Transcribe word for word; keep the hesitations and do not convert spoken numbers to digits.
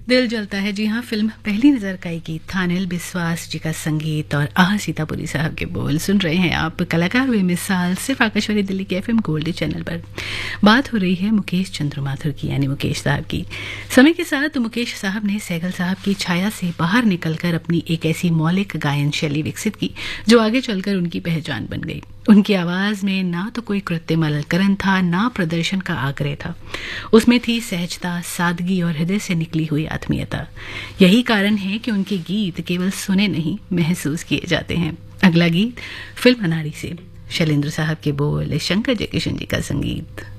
दिल जलता है, जी हाँ, फिल्म पहली नजर का एक गीत था। अनिल बिस्वास जी का संगीत और आह सीतापुरी साहब के बोल सुन रहे हैं आप। कलाकार हुए मिसाल सिर्फ आकाशवाणी दिल्ली के एफएम गोल्ड चैनल पर। बात हो रही है मुकेश चंद्र माथुर की, यानी मुकेश साहब की। समय के साथ मुकेश साहब ने सहगल साहब की छाया से बाहर निकलकर अपनी एक ऐसी मौलिक गायन शैली विकसित की जो आगे चलकर उनकी पहचान बन गई। उनकी आवाज में ना तो कोई कृत्रिम अलंकरण था, ना प्रदर्शन का आग्रह था। उसमें थी सहजता, सादगी और हृदय से निकली हुई आत्मीयता। यही कारण है कि उनके गीत केवल सुने नहीं, महसूस किए जाते हैं। अगला गीत फिल्म अनाड़ी से, शैलेंद्र साहब के बोल, शंकर जयकिशन जी का संगीत।